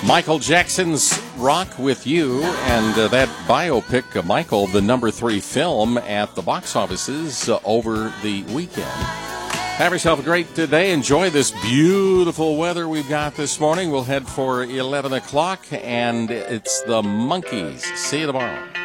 Michael Jackson's Rock With You, and that biopic of Michael, the #3 film at the box offices over the weekend. Have yourself a great day. Enjoy this beautiful weather we've got this morning. We'll head for 11 o'clock, and it's the Monkees. See you tomorrow.